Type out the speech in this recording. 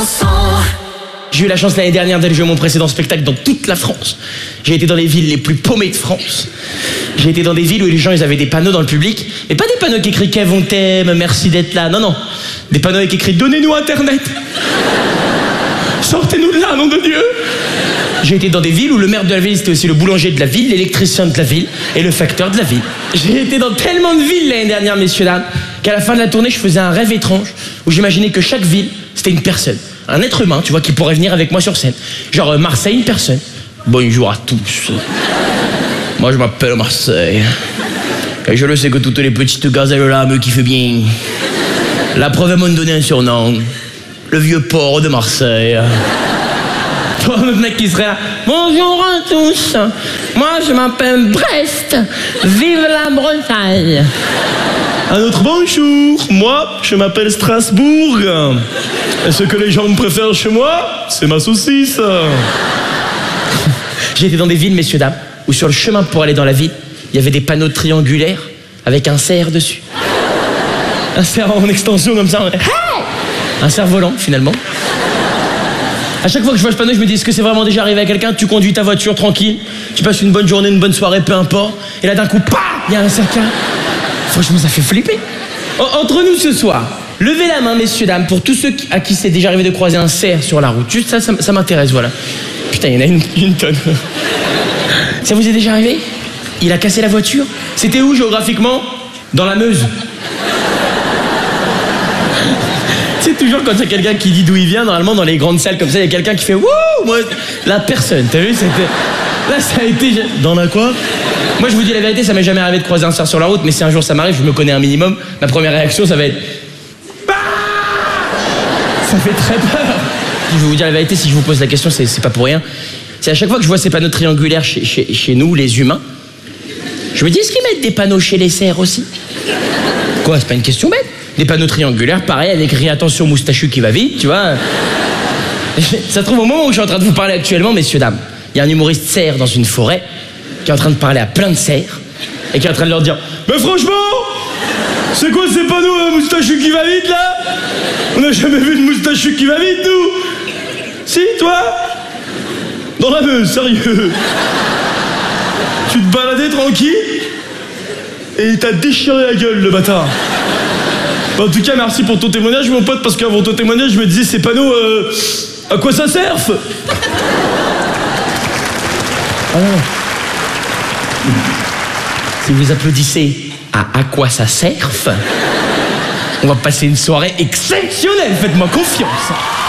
J'ai eu la chance l'année dernière d'aller jouer mon précédent spectacle dans toute la France. J'ai été dans les villes les plus paumées de France. J'ai été dans des villes où les gens ils avaient des panneaux dans le public, mais pas des panneaux qui écrivent Kev on t'aime, merci d'être là, non non. Des panneaux avec écrit donnez-nous internet. Sortez-nous de là, nom de Dieu. J'ai été dans des villes où le maire de la ville c'était aussi le boulanger de la ville, l'électricien de la ville et le facteur de la ville. J'ai été dans tellement de villes l'année dernière, messieurs dames, qu'à la fin de la tournée je faisais un rêve étrange où j'imaginais que chaque ville c'était une personne. Un être humain, tu vois, qui pourrait venir avec moi sur scène. Genre Marseille, une personne. Bonjour à tous. Moi, je m'appelle Marseille. Et je le sais que toutes les petites gazelles là me kiffent bien. La preuve, elles m'ont donné un surnom. Le vieux port de Marseille. Toi, notre mec qui serait là. Bonjour à tous. Moi, je m'appelle Brest. Vive la Bretagne. Un autre bonjour. Moi, je m'appelle Strasbourg. Et ce que les gens me préfèrent chez moi, c'est ma saucisse. J'ai été dans des villes, messieurs, dames, où sur le chemin pour aller dans la ville, il y avait des panneaux triangulaires avec un cerf dessus. Un cerf en extension comme ça. Un cerf volant, finalement. À chaque fois que je vois ce panneau, je me dis, est-ce que c'est vraiment déjà arrivé à quelqu'un? Tu conduis ta voiture tranquille, tu passes une bonne journée, une bonne soirée, peu importe, et là d'un coup, pah, il y a un cerf. Franchement, ça fait flipper. Entre nous ce soir, levez la main, messieurs, dames, pour tous ceux à qui c'est déjà arrivé de croiser un cerf sur la route. Juste ça m'intéresse, voilà. Putain, il y en a une tonne. Ça vous est déjà arrivé? Il a cassé la voiture? C'était où géographiquement? Dans la Meuse. C'est toujours quand il y a quelqu'un qui dit d'où il vient, normalement dans les grandes salles comme ça, il y a quelqu'un qui fait wouh, moi, la personne, t'as vu? Là, ça a été... Dans la quoi? Moi, je vous dis la vérité, ça m'est jamais arrivé de croiser un cerf sur la route, mais si un jour ça m'arrive, je me connais un minimum, ma première réaction, ça va être... Ça fait très peur. Je vais vous dire la vérité, si je vous pose la question, c'est pas pour rien. C'est à chaque fois que je vois ces panneaux triangulaires chez nous, les humains, je me dis, est-ce qu'ils mettent des panneaux chez les cerfs aussi? Quoi, c'est pas une question bête? Des panneaux triangulaires, pareil, avec écrit attention moustachu qui va vite, tu vois. Ça se trouve au moment où je suis en train de vous parler actuellement, messieurs, dames, il y a un humoriste cerf dans une forêt qui est en train de parler à plein de cerfs et qui est en train de leur dire « Mais franchement, c'est quoi ces panneaux moustachu qui va vite, là? On n'a jamais vu de moustachu qui va vite, nous. Si, toi? Dans la Meuse, sérieux. Tu te baladais tranquille et il t'a déchiré la gueule, le bâtard. En tout cas, merci pour ton témoignage, mon pote, parce qu'avant ton témoignage, je me disais, ces panneaux, à quoi ça sert? Ah non. Si vous applaudissez à quoi ça sert, on va passer une soirée exceptionnelle, faites-moi confiance.